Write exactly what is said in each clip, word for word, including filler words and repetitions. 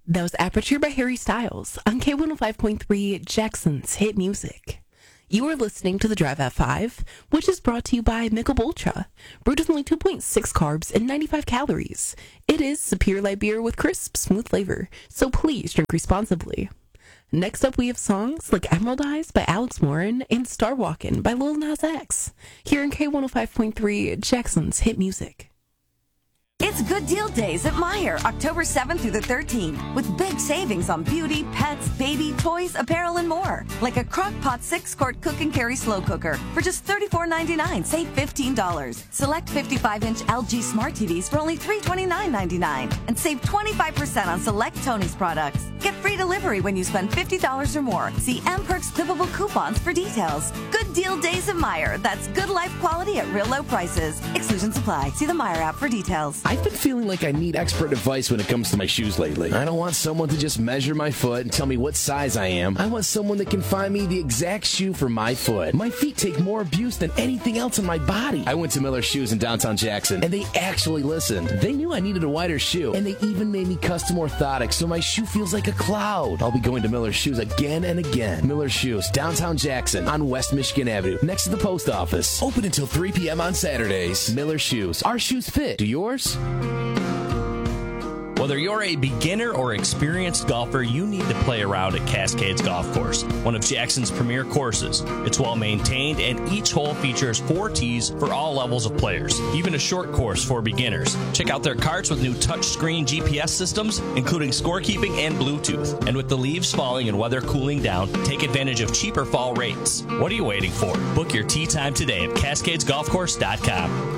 That was Aperture by Harry Styles on K one oh five point three Jackson's Hit Music. You are listening to The Drive at five, which is brought to you by Michelob Ultra, brewed with only two point six carbs and ninety-five calories. It is superior light beer with crisp, smooth flavor, so please drink responsibly. Next up, we have songs like Emerald Eyes by Alex Warren and Star Walkin' by Lil Nas X, here in K one oh five point three Jackson's Hit Music. It's Good Deal Days at Meijer, October seventh through the thirteenth, with big savings on beauty, pets, baby, toys, apparel, and more. Like a Crock-Pot six-quart cook and carry slow cooker for just thirty-four ninety-nine, save fifteen dollars. Select fifty-five inch L G Smart T Vs for only three twenty-nine ninety-nine, and save twenty-five percent on select Tony's products. Get free delivery when you spend fifty dollars or more. See M Perks clippable coupons for details. Good Deal Days at Meijer. That's good life quality at real low prices. Exclusions apply. See the Meijer app for details. I've been feeling like I need expert advice when it comes to my shoes lately. I don't want someone to just measure my foot and tell me what size I am. I want someone that can find me the exact shoe for my foot. My feet take more abuse than anything else in my body. I went to Miller Shoes in downtown Jackson, and they actually listened. They knew I needed a wider shoe, and they even made me custom orthotics so my shoe feels like a cloud. I'll be going to Miller Shoes again and again. Miller Shoes, downtown Jackson on West Michigan Avenue, next to the post office. Open until three p.m. on Saturdays. Miller Shoes. Our shoes fit. Do yours? Whether you're a beginner or experienced golfer, you need to play around at Cascades Golf Course, one of Jackson's premier courses. It's well maintained, and each hole features four tees for all levels of players, even a short course for beginners. Check out their carts with new touchscreen G P S systems, including scorekeeping and Bluetooth. And with the leaves falling and weather cooling down, take advantage of cheaper fall rates. What are you waiting for? Book your tee time today at cascades golf course dot com.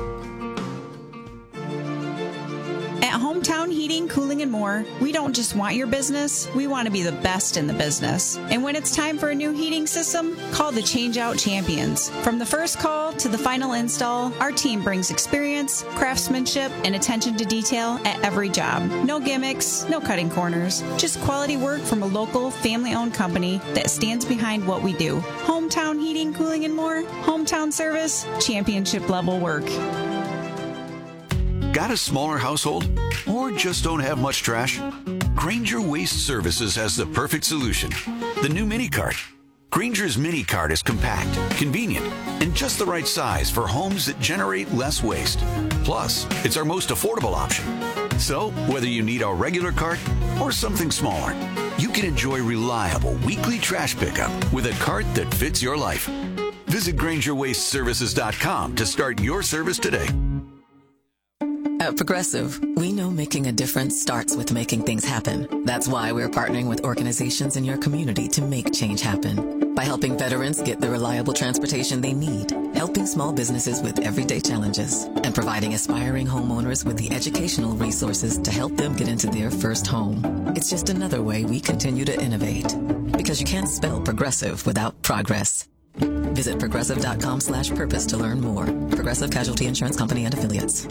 At Hometown Heating, Cooling, and More, we don't just want your business, we want to be the best in the business. And when it's time for a new heating system, call the Changeout Champions. From the first call to the final install, our team brings experience, craftsmanship, and attention to detail at every job. No gimmicks, no cutting corners, just quality work from a local, family-owned company that stands behind what we do. Hometown Heating, Cooling, and More, hometown service, championship-level work. Got a smaller household? Or just don't have much trash? Grainger Waste Services has the perfect solution. The new Mini Cart. Grainger's Mini Cart is compact, convenient, and just the right size for homes that generate less waste. Plus, it's our most affordable option. So, whether you need a regular cart or something smaller, you can enjoy reliable weekly trash pickup with a cart that fits your life. Visit Grainger Waste Services dot com to start your service today. At Progressive, we know making a difference starts with making things happen. That's why we're partnering with organizations in your community to make change happen. By helping veterans get the reliable transportation they need, helping small businesses with everyday challenges, and providing aspiring homeowners with the educational resources to help them get into their first home. It's just another way we continue to innovate. Because you can't spell progressive without progress. Visit progressive dot com slash purpose to learn more. Progressive Casualty Insurance Company and Affiliates.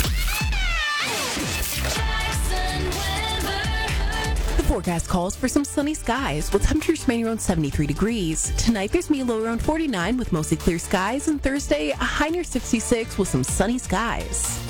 The forecast calls for some sunny skies with temperatures remaining around seventy-three degrees. Tonight there's me low around forty-nine with mostly clear skies, and Thursday a high near sixty-six with some sunny skies.